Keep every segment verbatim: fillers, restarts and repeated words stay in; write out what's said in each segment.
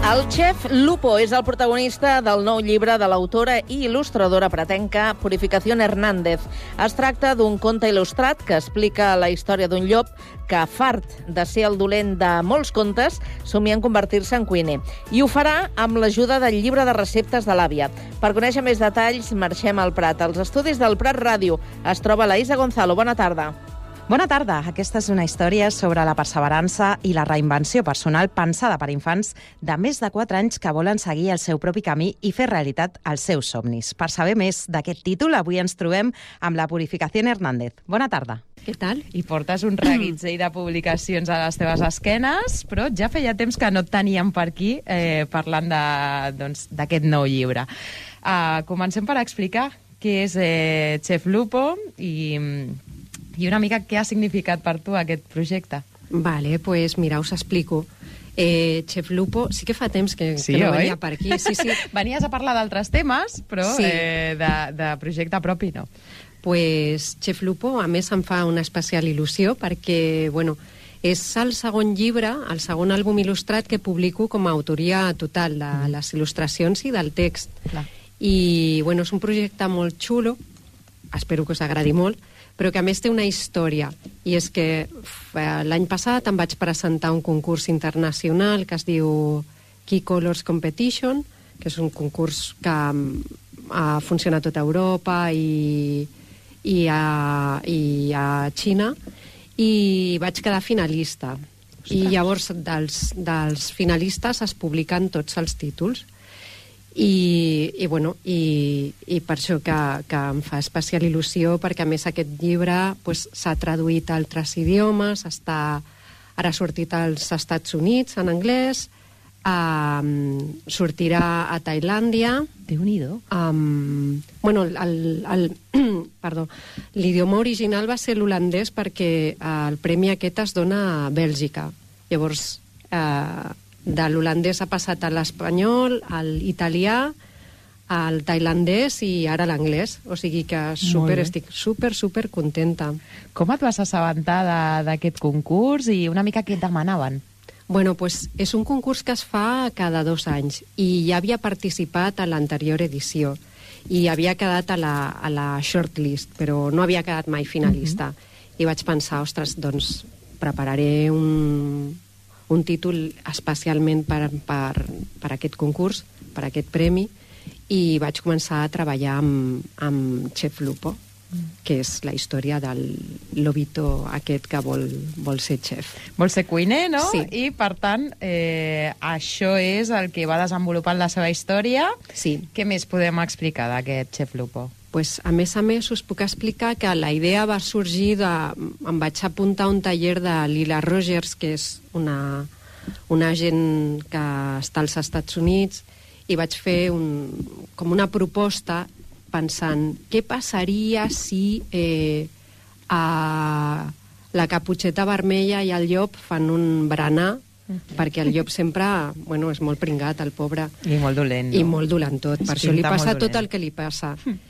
El xef Lupo és el protagonista del nou llibre de l'autora i il·lustradora pretenca Purificación Hernández. Es tracta d'un conte il·lustrat que explica la història d'un llop que, fart de ser el dolent de molts contes, somia en convertir-se en cuiner. I ho farà amb l'ajuda del llibre de receptes de l'àvia. Per conèixer més detalls, marxem al Prat. Als estudis del Prat Ràdio es troba la Isa Gonzalo. Bona tarda. Bona tarda. Aquesta és una història sobre la perseverança i la reinvenció personal pensada per infants de més de quatre anys que volen seguir el seu propi camí i fer realitat els seus somnis. Per saber més d'aquest títol, avui ens trobem amb la Purificación Hernández. Bona tarda. Què tal? I portes un reguitzell de publicacions a les teves esquenes, però ja feia temps que no et teníem per aquí eh, parlant de, doncs, d'aquest nou llibre. Uh, comencem per explicar què és eh, Chef Lupo i... I una mica què ha significat per tu aquest projecte? Vale, pues mira, us explico. Eh, Chef Lupo, sí que fa temps que, sí, que no oi? venia per aquí. Sí, sí. Venies a parlar d'altres temes, però sí. eh, de, de projecte propi no. Pues Chef Lupo, a més, em fa una especial il·lusió perquè, bueno, és el segon llibre, el segon àlbum il·lustrat que publico com a autoria total de mm. les il·lustracions i del text. Clar. I, bueno, és un projecte molt xulo, espero que us agradi molt, però que a més té una història, i és que l'any passat em vaig presentar un concurs internacional que es diu Key Colors Competition, que és un concurs que ha funcionat a tota Europa i, i, a, i a Xina, i vaig quedar finalista. Ostres. I llavors dels, dels finalistes es publiquen tots els títols. I, i, bueno, i, i per això que, que em fa especial il·lusió, perquè a més aquest llibre pues, s'ha traduït a altres idiomes, està, ara ha sortit als Estats Units en anglès, um, sortirà a Tailàndia. Déu-n'hi-do. Um, bueno, el, el, perdó, l'idioma original va ser l'holandès perquè el premi aquest es dona a Bèlgica. Llavors... Uh, de l'holandès ha passat a l'espanyol, a l'italià, al tailandès i ara a l'anglès. O sigui que super, estic super, super contenta. Com et vas assabentar d'aquest concurs i una mica què et demanaven? Bueno, pues és un concurs que es fa cada dos anys i ja havia participat a l'anterior edició i havia quedat a la, a la shortlist, però no havia quedat mai finalista. Uh-huh. I vaig pensar, ostres, doncs prepararé un... un títol especialment per, per, per aquest concurs, per aquest premi, i vaig començar a treballar amb, amb Chef Lupo, mm. que és la història del lobito aquest que vol, vol ser xef. Vol ser cuiner, no? Sí. I, per tant, eh, això és el que va desenvolupant la seva història. Sí. Què més podem explicar d'aquest Chef Lupo? Pues, a més a més, us puc explicar que la idea va sorgir de... Em vaig apuntar a un taller de Lila Rogers, que és una, una agent que està als Estats Units, i vaig fer un, com una proposta pensant què passaria si eh, a la Caputxeta Vermella i el llop fan un berenar, perquè el llop sempre, bueno, és molt pringat, el pobre. I molt dolent, no? I molt dolent tot, per això li passa tot el que li passa.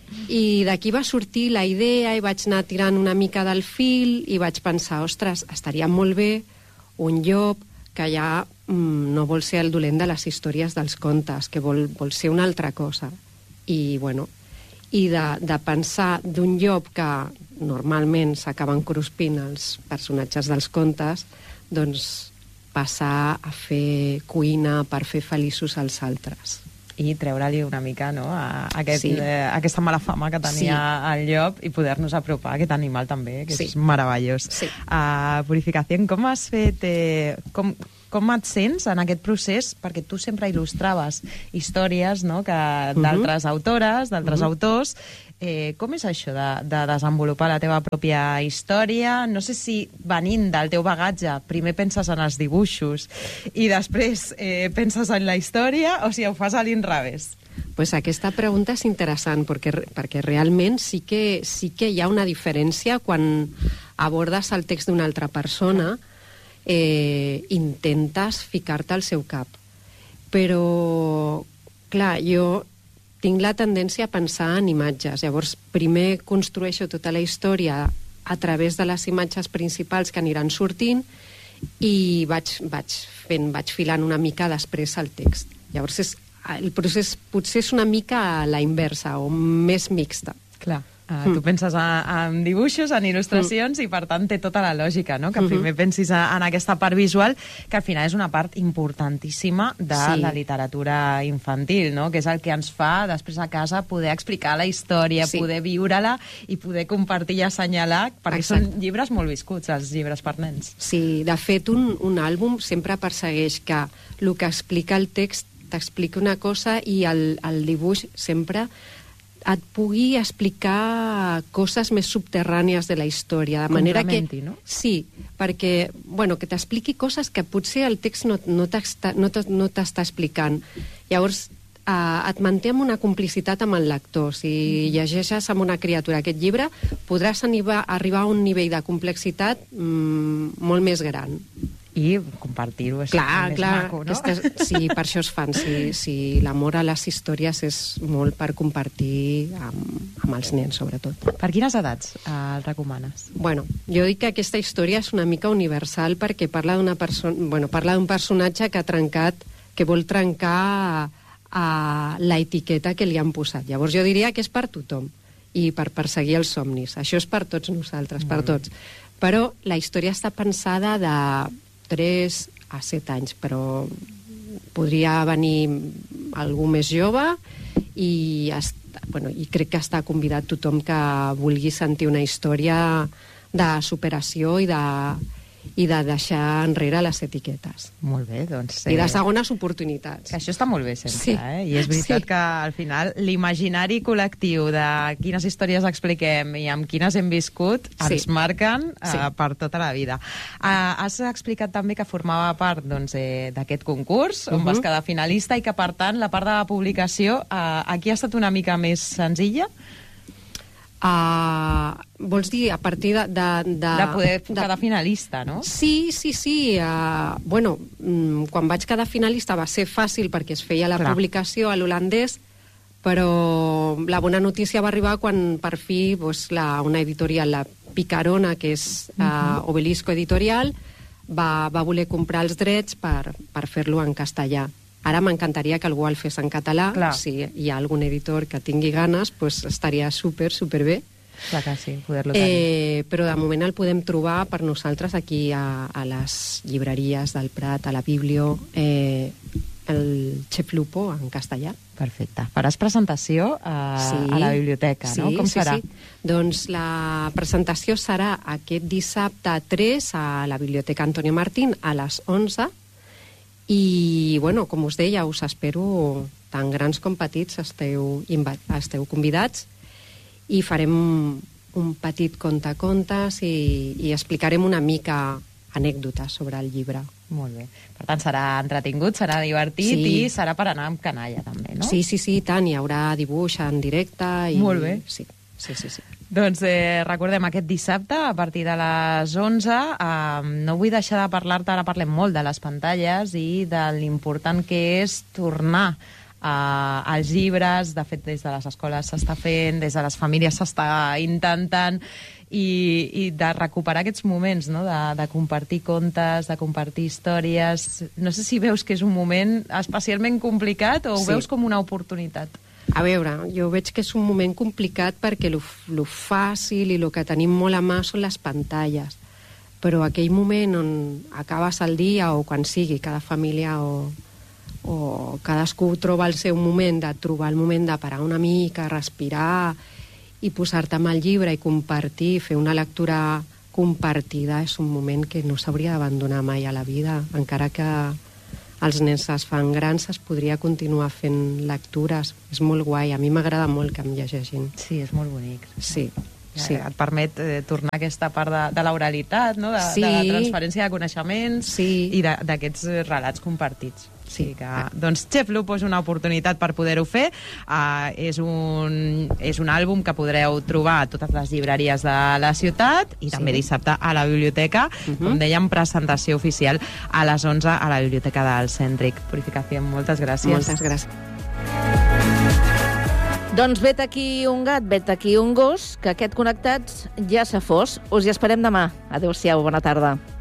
I d'aquí va sortir la idea i vaig anar tirant una mica del fil i vaig pensar, ostres, estaria molt bé un llop que ja mm, no vol ser el dolent de les històries dels contes, que vol, vol ser una altra cosa. I, bueno, i de, de pensar d'un llop que normalment s'acaben cruspint els personatges dels contes, doncs passar a fer cuina per fer feliços als altres. I treure-li una mica, no?, a aquest, sí. eh, aquesta mala fama que tenia sí. el llop i poder-nos apropar a aquest animal també, que sí. és meravellós. Sí. Uh, Purificación, com has fet... Eh, com, com et sents en aquest procés? Perquè tu sempre il·lustraves històries, no?, que d'altres uh-huh. autores, d'altres uh-huh. autors. Eh, com és això de, de desenvolupar la teva pròpia història? No sé si venint del teu bagatge primer penses en els dibuixos i després eh, penses en la història, o si ho fas a l'inrevés? Pues aquesta pregunta és interessant perquè, perquè realment sí que, sí que hi ha una diferència quan abordes el text d'una altra persona, eh, intentes ficar-te al seu cap. Però, clar, jo tinc la tendència a pensar en imatges. Llavors, primer construeixo tota la història a través de les imatges principals que aniran sortint i vaig, vaig, fent, vaig filant una mica després el text. Llavors, és, el procés potser és una mica a la inversa, o més mixta. Clar. Uh, mm. Tu penses en dibuixos, en il·lustracions, mm. i per tant té tota la lògica, no? Que primer mm-hmm. pensis en aquesta part visual, que al final és una part importantíssima de sí. la literatura infantil, no? Que és el que ens fa després a casa poder explicar la història, sí. poder viure-la i poder compartir i assenyalar, perquè Exacte. Són llibres molt viscuts, els llibres per nens. Sí, de fet, un, un àlbum sempre persegueix que el que explica el text t'explica una cosa i el, el dibuix sempre et pugui explicar coses més subterrànies de la història, de manera que... no? Sí, perquè, bueno, que t'expliqui coses que potser el text no, no t'està no no explicant. Llavors, eh, et manté amb una complicitat amb el lector. Si llegeixes amb una criatura aquest llibre, podràs arribar, arribar a un nivell de complexitat mm, molt més gran. I compartir-ho és clar, més clar, maco, no? Aquestes, sí, per això es fan. Sí, sí, l'amor a les històries és molt per compartir amb, amb els nens, sobretot. Per quines edats eh, el recomanes? Bueno, jo dic que aquesta història és una mica universal perquè parla d'una persona, bueno, parla d'un personatge que ha trencat, que vol trencar a la etiqueta que li han posat. Llavors jo diria que és per tothom i per perseguir els somnis. Això és per tots nosaltres, per tots. Però la història està pensada de tres a set anys, però podria venir algú més jove i, bueno, i crec que està convidat tothom que vulgui sentir una història de superació i de, i de deixar enrere les etiquetes. Molt bé, doncs... Eh... I de segones oportunitats. Que això està molt bé sempre, sí. eh? I és veritat sí. que al final l'imaginari col·lectiu de quines històries expliquem i amb quines hem viscut sí. ens marquen eh, sí. per tota la vida. Uh, has explicat també que formava part doncs, eh, d'aquest concurs, on uh -huh. vas quedar finalista i que, per tant, la part de la publicació uh, aquí ha estat una mica més senzilla? Uh, vols dir a partir de... De, de, de poder quedar de... finalista, no? Sí, sí, sí. Uh, bueno, quan vaig quedar finalista va ser fàcil perquè es feia la Clar. publicació a l'holandès, però la bona notícia va arribar quan per fi pues, la, una editorial, la Picarona, que és uh, uh-huh. Obelisco Editorial, va, va voler comprar els drets per, per fer-lo en castellà. Ara m'encantaria que algú el fes en català. Clar. Si hi ha algun editor que tingui ganes, pues estaria super, super bé. Clar que sí, poder-lo tenir. Eh, però de moment el podem trobar per nosaltres aquí a, a les llibreries del Prat, a la Biblio, eh, el Chef Lupo en castellà. Perfecte. Faràs presentació a, sí, a la biblioteca, sí, no? Com sí, serà? Sí. Doncs la presentació serà aquest dissabte tres a la Biblioteca Antonio Martín a les onze. I, bueno, com us deia, us espero, tant grans com petits, esteu, esteu convidats i farem un petit conte-contes i, i explicarem una mica anècdotes sobre el llibre. Molt bé. Per tant, serà entretingut, serà divertit sí. i serà per anar amb canalla, també, no? Sí, sí, sí, tant. Hi haurà dibuix en directe. I... Molt bé. Sí, sí, sí. sí. Doncs eh, recordem, aquest dissabte, a partir de les onze, eh, no vull deixar de parlar-te, ara parlem molt de les pantalles i de l'important que és tornar Uh, als llibres. De fet, des de les escoles s'està fent, des de les famílies s'està intentant, i, i de recuperar aquests moments, no? de, de compartir contes, de compartir històries. No sé si veus que és un moment especialment complicat o ho sí. veus com una oportunitat? A veure, jo veig que és un moment complicat perquè lo, lo fàcil i el que tenim molt a mà són les pantalles, però aquell moment on acabes el dia o quan sigui, cada família o o cadascú troba el seu moment de trobar el moment de parar una mica, respirar i posar-te amb el llibre i compartir, fer una lectura compartida, és un moment que no s'hauria d'abandonar mai a la vida. Encara que els nens es fan grans, es podria continuar fent lectures. És molt guai, a mi m'agrada molt que em llegeixin. Sí, és molt bonic. Sí. Sí. Et permet eh, tornar a aquesta part de, de l'oralitat, no? de, sí. de la transferència de coneixements sí. i d'aquests relats compartits. Sí, que, doncs Chef Lupo és una oportunitat per poder-ho fer. Uh, és, un, és un àlbum que podreu trobar a totes les llibreries de la ciutat i sí. també dissabte a la biblioteca. Uh-huh. Com dèiem, presentació oficial a les onze a la biblioteca del Cèntric. Purificació, moltes gràcies. Moltes gràcies. Doncs vet aquí un gat, vet aquí un gos, que aquest Connectats ja s'ha fos. Us hi esperem demà. Adéu-siau, bona tarda.